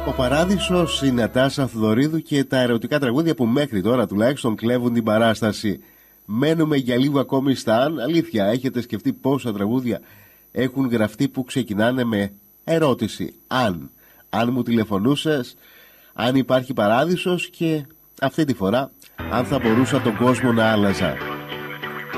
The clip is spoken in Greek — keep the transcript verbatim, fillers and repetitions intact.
Ο Παράδεισος, η Νατάσα Θοδωρίδου και τα ερωτικά τραγούδια που μέχρι τώρα τουλάχιστον κλέβουν την παράσταση. Μένουμε για λίγο ακόμη στα αν. Αλήθεια, έχετε σκεφτεί πόσα τραγούδια έχουν γραφτεί που ξεκινάνε με ερώτηση αν. Αν μου τηλεφωνούσες, αν υπάρχει Παράδεισος και αυτή τη φορά αν θα μπορούσα τον κόσμο να άλλαζα.